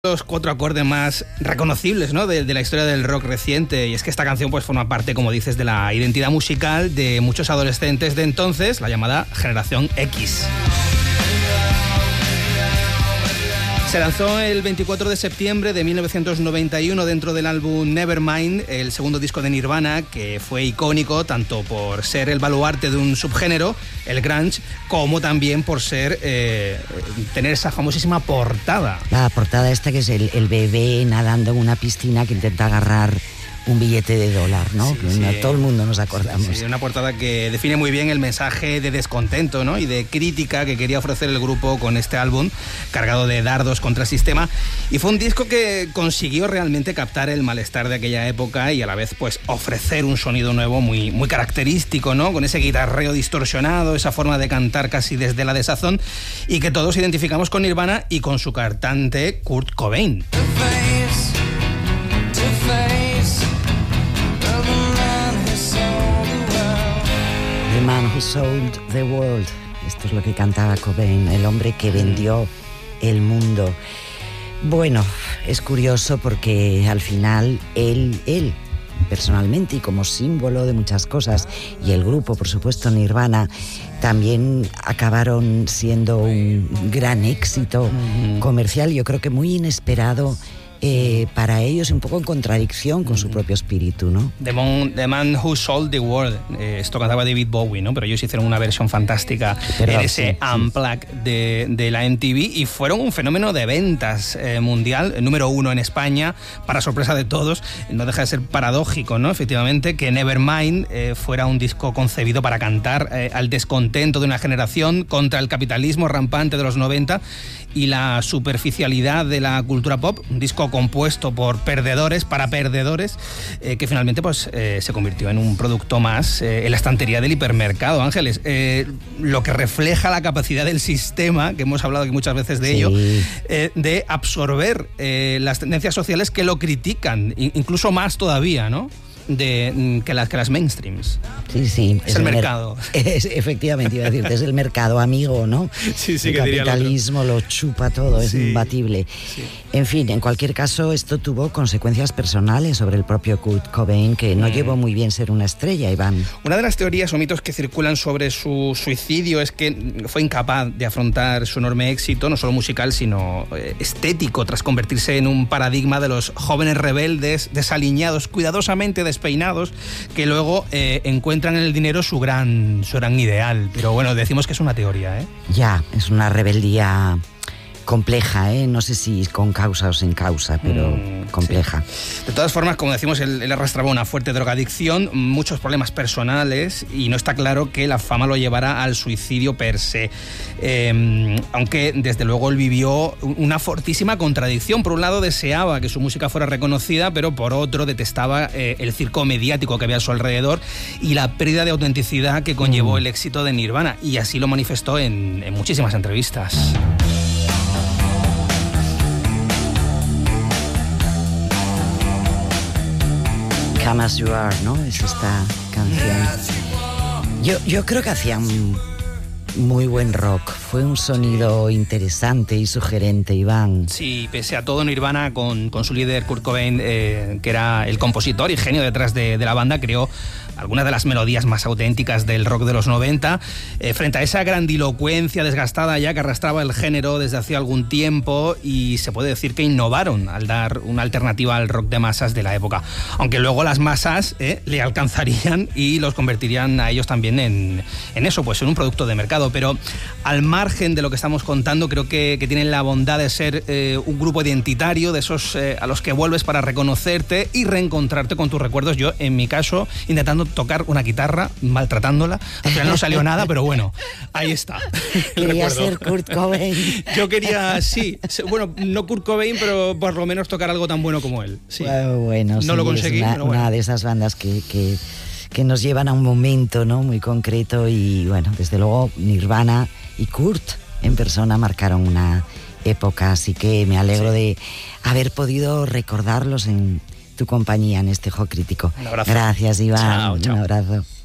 Los 4 acordes más reconocibles, ¿no?, de la historia del rock reciente, y es que esta canción pues forma parte, como dices, de la identidad musical de muchos adolescentes de entonces, la llamada Generación X. Se lanzó el 24 de septiembre de 1991 dentro del álbum Nevermind, el segundo disco de Nirvana, que fue icónico tanto por ser el baluarte de un subgénero, el grunge, como también por ser tener esa famosísima portada. La portada esta que es el bebé nadando en una piscina que intenta agarrar un billete de $1, ¿no? Sí. Todo el mundo nos acordamos. Sí, una portada que define muy bien el mensaje de descontento, ¿no?, y de crítica que quería ofrecer el grupo con este álbum, cargado de dardos contra el sistema. Y fue un disco que consiguió realmente captar el malestar de aquella época y a la vez pues ofrecer un sonido nuevo muy característico, ¿no?, con ese guitarreo distorsionado, esa forma de cantar casi desde la desazón, y que todos identificamos con Nirvana y con su cantante Kurt Cobain. The Man Who Sold the World. Esto es lo que cantaba Cobain, el hombre que vendió el mundo. Bueno, es curioso porque al final él personalmente y como símbolo de muchas cosas, y el grupo, por supuesto, Nirvana, también acabaron siendo un gran éxito comercial, yo creo que muy inesperado para ellos, un poco en contradicción con su propio espíritu, ¿no? The Man Who Sold the World, esto cantaba David Bowie, ¿no? Pero ellos hicieron una versión fantástica en ese Unplugged de la MTV y fueron un fenómeno de ventas mundial, número 1 en España, para sorpresa de todos. No deja de ser paradójico, ¿no?, efectivamente, que Nevermind fuera un disco concebido para cantar al descontento de una generación contra el capitalismo rampante de los 90 y la superficialidad de la cultura pop, un disco compuesto por perdedores para perdedores, que finalmente pues se convirtió en un producto más en la estantería del hipermercado, Ángeles. Lo que refleja la capacidad del sistema, que hemos hablado aquí muchas veces de ello, de absorber las tendencias sociales que lo critican, incluso más todavía, ¿no?, que las mainstreams. Sí. Es el mercado. Efectivamente, iba a decirte, es el mercado amigo, ¿no? Sí, el capitalismo lo chupa todo, es imbatible. Sí. En fin, en cualquier caso, esto tuvo consecuencias personales sobre el propio Kurt Cobain, que no llevó muy bien ser una estrella, Iván. Una de las teorías o mitos que circulan sobre su suicidio es que fue incapaz de afrontar su enorme éxito, no solo musical, sino estético, tras convertirse en un paradigma de los jóvenes rebeldes, desaliñados, cuidadosamente despeinados, que luego encuentran en el dinero su gran ideal. Pero bueno, decimos que es una teoría, ¿eh? Ya, es una rebeldía compleja, no sé si con causa o sin causa, pero compleja. Sí. De todas formas, como decimos, él arrastraba una fuerte drogadicción, muchos problemas personales, y no está claro que la fama lo llevara al suicidio per se. Aunque desde luego él vivió una fortísima contradicción. Por un lado deseaba que su música fuera reconocida, pero por otro detestaba el circo mediático que había a su alrededor y la pérdida de autenticidad que conllevó el éxito de Nirvana, y así lo manifestó en muchísimas entrevistas. Come As You Are, ¿no? Es esta canción. Yo creo que hacían muy buen rock. Fue un sonido interesante y sugerente, Iván. Sí, pese a todo, Nirvana, con su líder Kurt Cobain, que era el compositor y genio detrás de la banda, creó algunas de las melodías más auténticas del rock de los 90, frente a esa grandilocuencia desgastada ya que arrastraba el género desde hace algún tiempo, y se puede decir que innovaron al dar una alternativa al rock de masas de la época, aunque luego las masas le alcanzarían y los convertirían a ellos también en eso, pues en un producto de mercado. Pero al margen de lo que estamos contando, creo que tienen la bondad de ser un grupo identitario, de esos a los que vuelves para reconocerte y reencontrarte con tus recuerdos. Yo, en mi caso, intentando tocar una guitarra, maltratándola, al final no salió nada, pero bueno, ahí está. Quería ser Kurt Cobain. Yo quería, bueno, no Kurt Cobain, pero por lo menos tocar algo tan bueno como él. Sí. Bueno, no lo conseguí, pero bueno. Una de esas bandas que nos llevan a un momento, ¿no?, muy concreto, y bueno, desde luego Nirvana y Kurt en persona marcaron una época, así que me alegro de haber podido recordarlos en tu compañía en este Ojo Crítico. Un abrazo. Gracias, Iván. Chao. Un abrazo.